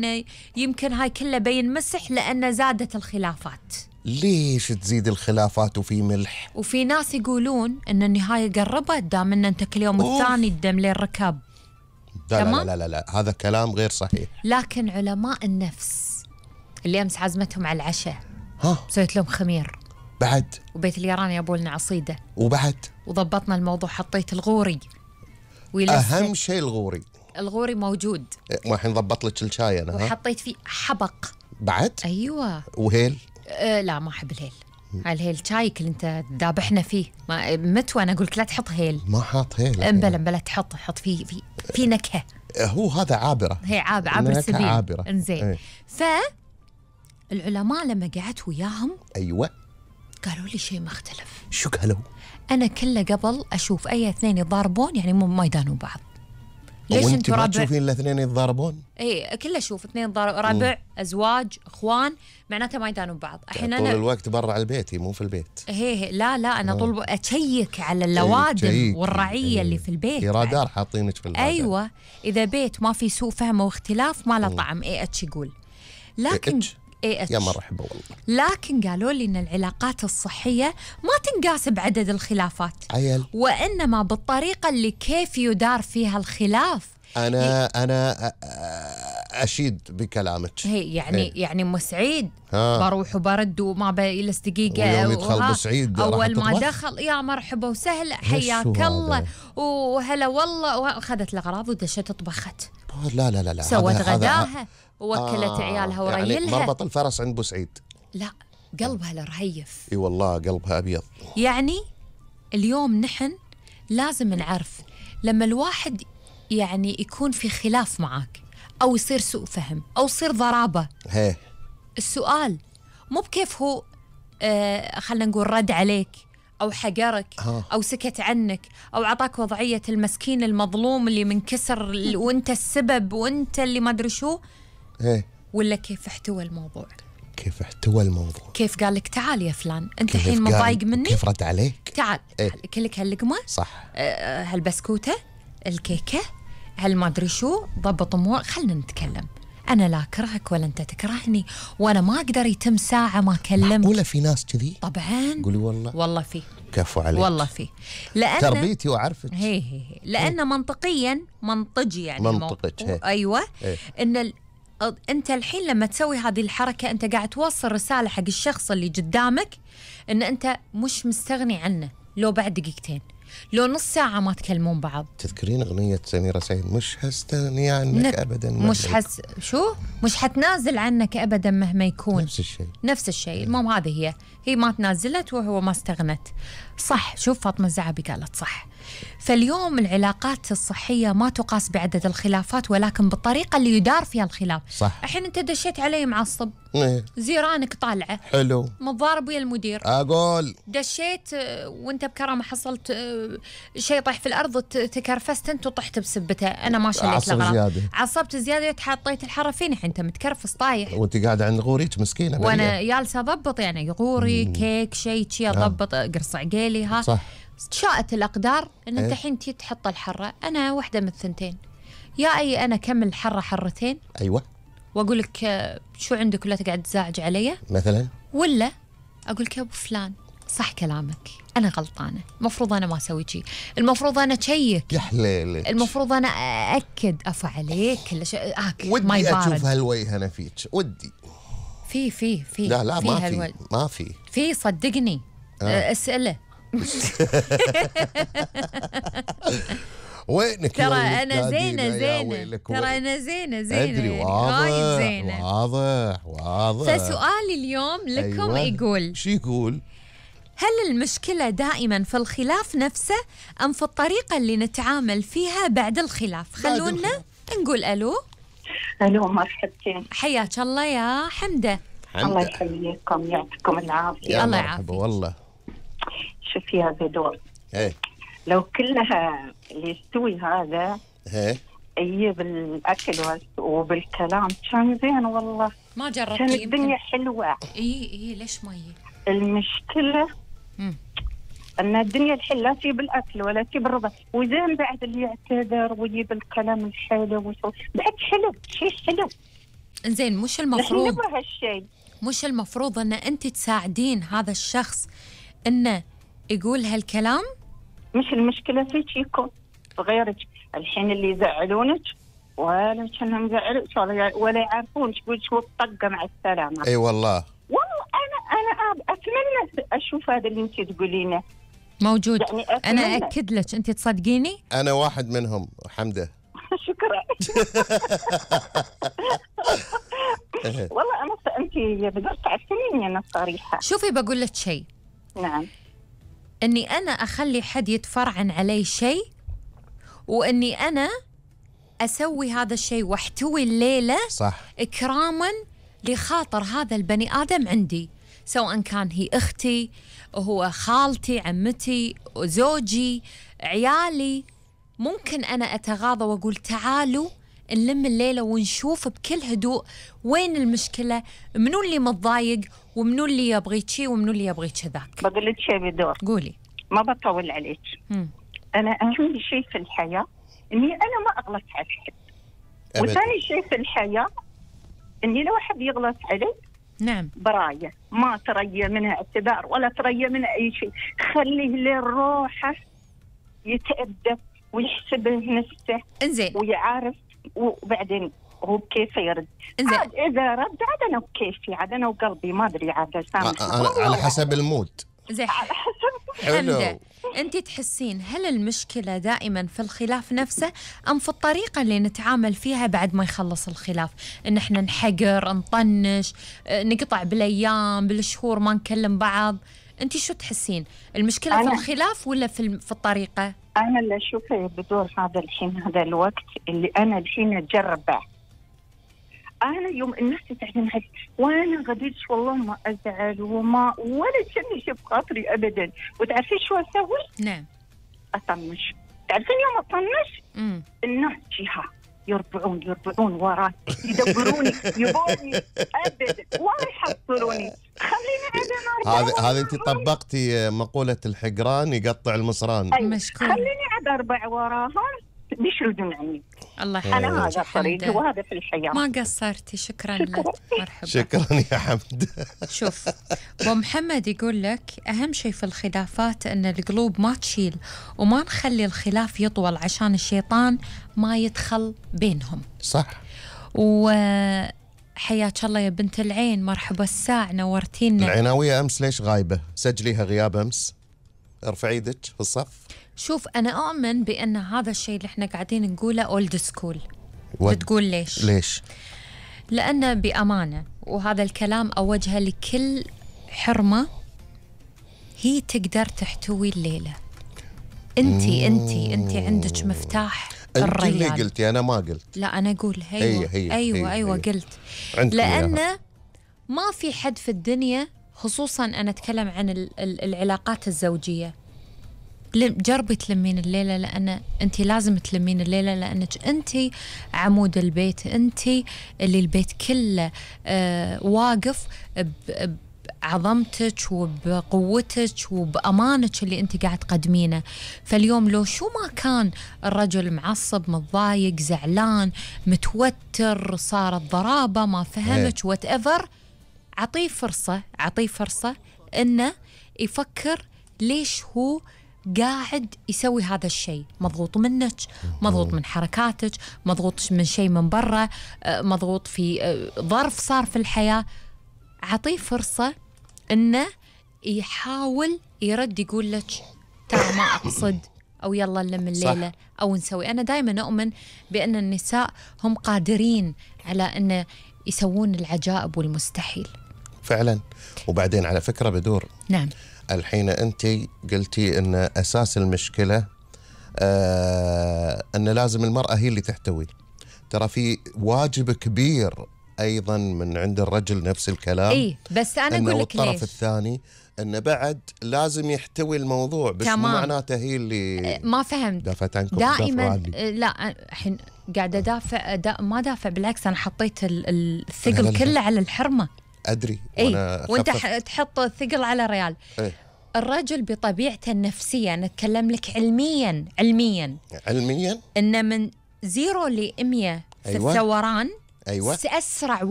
وأنا يمكن هاي كلها بينمسح لأن زادت الخلافات. ليش تزيد الخلافات وفي ملح؟ وفي ناس يقولون أن النهاية قربت دام أن أنت كل يوم الثاني الدم للركاب. لا لا, لا لا لا هذا كلام غير صحيح. لكن علماء النفس اللي أمس عزمتهم على العشاء سويت لهم خمير بعد، وبيت اليران يابوا لنا عصيدة وبعد وضبطنا الموضوع. حطيت الغوري أهم شيء الغوري موجود. ما الحين ضبط لك الشاي أنا. وحطيت فيه حبق بعد. أيوة. وهيل؟ لا ما أحب الهيل. الهيل شايك اللي أنت ذابحنا فيه متى أنا أقول لك لا تحط هيل. ما حاط هيل. امبلا تحط في نكهة. هو هذا عابرة. هي عابر السبيل. عابرة. انزين. فالعلماء لما قعدت وياهم أيوة قالوا لي شيء مختلف. شو قالوا؟ أنا كله قبل أشوف أي اثنين يتضاربون يعني ما يدانوا بعض. ليش انتوا ما تشوفين الاثنين يتضاربون؟ اي كله اشوف اثنين ربع ازواج اخوان معناته ما يدانوا بعض. الحين طول الوقت برا البيت مو في البيت. لا انا طول اشيك على اللوادم والرعيه اللي في البيت. رادار حاطينك في الرادار. ايوه اذا بيت ما في سوء فهم واختلاف ما له طعم. اتش يقول. لكن يا مرحبا والله. لكن قالوا لي ان العلاقات الصحيه ما تنقاس بعدد الخلافات عيل، وانما بالطريقه اللي كيف يدار فيها الخلاف. انا اشيد بكلامك. هي يعني ام سعيد بروح وبرد وما بجلس دقيقه. ويوم يدخل ابو سعيد اول ما دخل يا مرحبا وسهلا حياك الله وهلا والله واخذت الاغراض ودشت طبخت. لا سوت غداها ووكلت عيالها وريلها. يعني مربط الفرس عند ابو سعيد. لا قلبها لرهيف. اي والله قلبها ابيض. يعني اليوم نحن لازم نعرف لما الواحد يعني يكون في خلاف معك أو يصير سوء فهم أو يصير ضرابة. السؤال مو بكيف هو خلنا نقول رد عليك أو حقرك أو سكت عنك أو عطاك وضعية المسكين المظلوم اللي منكسر وانت السبب وانت اللي ما أدري شو. ولا كيف احتوى الموضوع. كيف قال لك تعال يا فلان انت الحين مضايق مني. كيف رد عليك. تعال كلك هاللقمة صح. هالبسكوتة الكيكة هل ما أدري شو ضبط أمور. خلنا نتكلم. أنا لا أكرهك ولا أنت تكرهني وأنا ما أقدر يتم ساعة ما أكلمك. معقولة في ناس كذي؟ طبعا. قولي والله في. كفو عليك. والله في. لأن تربيتي وعرفت. هي لأن منطقيا منطقي يعني منطقك. أيوة. إن أنت الحين لما تسوي هذه الحركة أنت قاعد توصل رسالة حق الشخص اللي قدامك إن أنت مش مستغني عنه لو بعد دقيقتين لو نص ساعة ما تكلمون بعض. تذكرين أغنية سميرة سعيد مش هستغني عنك أبدا مش حتنازل عنك أبدا مهما يكون. نفس الشيء. المهم هذه هي ما تنازلت وهو ما استغنت. صح. شوف فاطمة الزعبي قالت صح. فاليوم العلاقات الصحية ما تقاس بعدد الخلافات ولكن بالطريقة اللي يدار فيها الخلاف. صح. الحين أنت دشيت علي معصب. زيرانك طالعة حلو متضارب ويا المدير. أقول دشيت وانت بكرامة حصلت شيء طيح في الأرض تكرفست انت وطحت بسبته. أنا ما شليت الأغراض. عصبت زيادة حطيت الحرة فيني انت متكرفس طايح وانت قاعدة عند غوريك مسكينة وانا جالسة أضبط يعني غوري كيك شيء أضبط قرص عقيلي صح. شاءت الأقدار ان انت الحين تحط الحرة. أنا واحدة من الثنتين يا أي أنا كمل الحرة حرتين. أيوة. وأقول لك شو عندك ولا تقعد تزعج علي مثلا ولا أقول لك يا أبو فلان صح كلامك أنا غلطانة المفروض أنا ما أسوي شيء المفروض أنا أشيك يا حليلك المفروض أنا أأكد أفو عليك كل شيء ودي أشوف هالوجه أنا فيك ودي في لا ما في صدقني اسأله وينك ترى أنا زينة ترى أنا زينة أدري واضح فسؤالي اليوم لكم يقول شو يقول؟ هل المشكلة دائما في الخلاف نفسه أم في الطريقة اللي نتعامل فيها بعد الخلاف؟ خلونا نقول ألو مرحبتين. حياك الله يا حمدة. الله يحييكم يعطيكم العافية. الله يعافيك والله. شوفي هذا دور لو كلها اللي يستوي هذا يجيب الأكل وبالكلام كان زين والله. ما جربت كان الدنيا حلوة. إيه ليش ما يجي؟ المشكلة أن الدنيا الحين لا تجيب الأكل ولا تجيب الرضا وزين بعد اللي يعتذر ويجيب الكلام الحلو بعد حلو شيء حلو. إنزين مش نحن المفروض نبغى هالشيء. مش المفروض أن أنت تساعدين هذا الشخص إنه يقول هالكلام؟ مش المشكلة فيك يكون غيرك. الحين اللي يزعلونك ولا كانهم يزعلوك ولا يعرفون تقول الطقة مع السلامة. اي والله أنا أتمنى أشوف هذا اللي أنت تقولينه موجود. يعني أنا أكد لك، أنت تصدقيني؟ انا واحد منهم حمده. شكرا. والله أنت بدأت تعرفيني أنا صريحة. شوفي بقول لك شيء. نعم. إني أنا أخلي حد يتفرعن علي شيء، وإني أنا أسوي هذا الشيء واحتوي الليلة صح إكراما لخاطر هذا البني آدم عندي، سواء كان هي أختي، هو خالتي، عمتي، زوجي، عيالي. ممكن أنا أتغاضى وأقول تعالوا نلم الليلة ونشوف بكل هدوء وين المشكلة، منو اللي متضايق ومنو اللي يبغي شي ومنو اللي يبغي كذاك. بقول لك شيء بدور. قولي. ما بطول عليك. أنا أهم شيء في الحياة إني أنا ما أغلط على حد. وثاني شيء في الحياة إني لو حد يغلط علي نعم براية، ما تريا منها اعتذار ولا تريا منها أي شيء، خليه لروحه يتأدب ويحسبه نفسه. انزين. ويعرف وبعدين هو بكيفه يرد. عاد إذا رد عاد أنا وكيفي، عاد أنا وقلبي ما أدري عاد على حسب المود. زين. على حسب. حمدة، أنت تحسين هل المشكلة دائما في الخلاف نفسه أم في الطريقة اللي نتعامل فيها بعد ما يخلص الخلاف؟ إن إحنا نحقر، نطنش، نقطع بالأيام بالشهور ما نكلم بعض. أنت شو تحسين؟ المشكلة في الخلاف ولا في الطريقة؟ أنا اللي أشوفه بدور هذا الحين، هذا الوقت اللي أنا الحين أجربه. أنا يوم الناس تعلم هذه وأنا غديت والله ما أزعل وما ولا شيء يشوف خاطري أبدا. وتعرفين شو أسوي؟ نعم. أطنش. تعرفين يوم أطنش الناس جهة يربعون وراي يدبروني يبوني أبدا ولا يحصلوني. خليني أنا هذا أنت طبقتي مقولة الحقران يقطع المصران. مشكور. خليني أدربع وراهم بيشردون عني. الله يحفظك. أنا هذا طريقي وهذا في الحياة. ما قصرتي. شكرا لك. مرحبا. شكرا يا حمد. شوف أبو محمد يقول لك أهم شيء في الخلافات أن القلوب ما تشيل وما نخلي الخلاف يطول عشان الشيطان ما يدخل بينهم. صح. وحياك الله يا بنت العين، مرحبا الساعة، نورتينا. العناوية أمس ليش غايبة؟ سجليها غياب أمس، ارفعي يدك في الصف. شوف أنا أؤمن بأن هذا الشيء اللي احنا قاعدين نقوله أولد سكول. بتقول ليش؟ ليش؟ لأن بأمانة، وهذا الكلام أوجهه لكل حرمة هي تقدر تحتوي الليلة. أنت عندك مفتاح الريال. أنت اللي قلتي، أنا ما قلت. لا أنا أقول أيوة قلت. لأن ما في حد في الدنيا، خصوصا أنا أتكلم عن العلاقات الزوجية، جربي تلمين الليلة، لأن أنت لازم تلمين الليلة، لأنك أنت عمود البيت، أنت اللي البيت كله واقف بعظمتك وبقوتك وبأمانك اللي أنت قاعد تقدمينه. فاليوم لو شو ما كان الرجل معصب، متضايق، زعلان، متوتر، صارت ضرابة، ما فهمك whatever، عطيه فرصة إنه يفكر ليش هو قاعد يسوي هذا الشيء. مضغوط منك، مضغوط من حركاتك، مضغوط من شيء من برا، مضغوط في ظرف صار في الحياة. عطيه فرصة إنه يحاول يرد، يقول لك ترى ما أقصد، أو يلا نلم الليلة، صح. أو نسوي. أنا دائما أؤمن بأن النساء هم قادرين على أن يسوون العجائب والمستحيل فعلا. وبعدين على فكرة بدور، نعم، الحين أنت قلتي أن أساس المشكلة أن لازم المرأة هي اللي تحتوي. ترى في واجب كبير أيضا من عند الرجل، نفس الكلام. بس أنا أقول لك ليش الطرف الثاني أنه بعد لازم يحتوي الموضوع، بس مو معناته هي اللي ما فهمت. دافعت عنكم دائما. لا الحين قاعدة أدافع، ما دافع، بالعكس أنا حطيت الثقل كله على الحرمة. أدري. وانت تحط الثقل على ريال. الرجل بطبيعته النفسية، نتكلم لك علميا إن من 0 ل 100 في الثوران، أسرع